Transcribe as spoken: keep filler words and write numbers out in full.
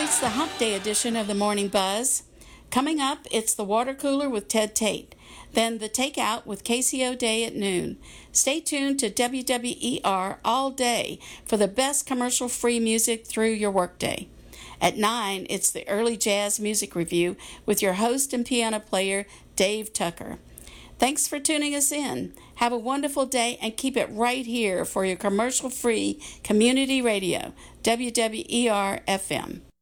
it's the Hump Day edition of the Morning Buzz. Coming up, it's the Water Cooler with Ted Tate. Then the Takeout with Casey O'Day at noon. Stay tuned to W W E R all day for the best commercial-free music through your workday. At nine, it's the Early Jazz Music Review with your host and piano player, Dave Tucker. Thanks for tuning us in. Have a wonderful day and keep it right here for your commercial-free community radio, W W E R F M.